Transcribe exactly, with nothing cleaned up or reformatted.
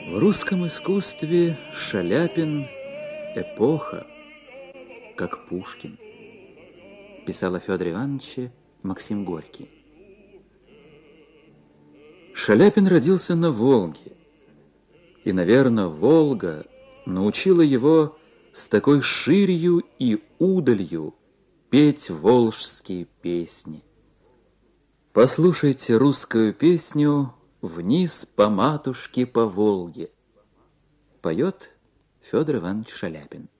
В русском искусстве Шаляпин эпоха, как Пушкин, писал о Федоре Ивановиче Максим Горький. Шаляпин родился на Волге, и, наверное, Волга научила его с такой ширью и удалью петь волжские песни. Послушайте русскую песню «Вниз по матушке по Волге». Поет Федор Иванович Шаляпин.